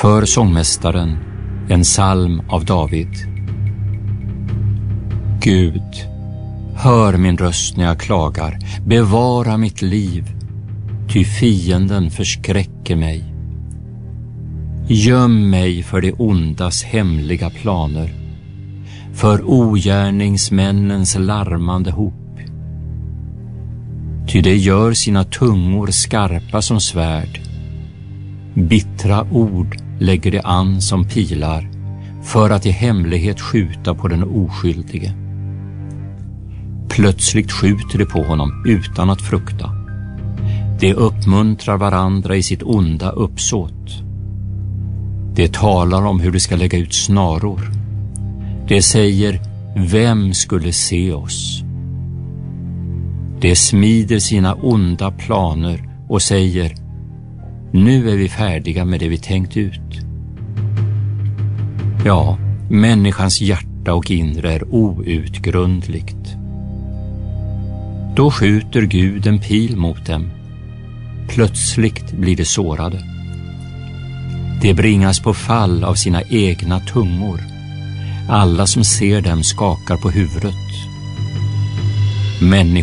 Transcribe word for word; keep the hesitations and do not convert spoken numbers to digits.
För sångmästaren, en psalm av David. Gud, hör min röst när jag klagar, bevara mitt liv, ty fienden förskräcker mig. Göm mig för det ondas hemliga planer, för ogärningsmännens larmande hop. Ty det gör sina tungor skarpa som svärd, bittra ord lägger det an som pilar, för att i hemlighet skjuta på den oskyldige. Plötsligt skjuter de på honom utan att frukta. De uppmuntrar varandra i sitt onda uppsåt. De talar om hur de ska lägga ut snaror. De säger, vem skulle se oss? De smider sina onda planer och säger, nu är vi färdiga med det vi tänkt ut. Ja, människans hjärta och inre är outgrundligt. Då skjuter Gud en pil mot dem. Plötsligt blir de sårade. De bringas på fall av sina egna tungor. Alla som ser dem skakar på huvudet. Människor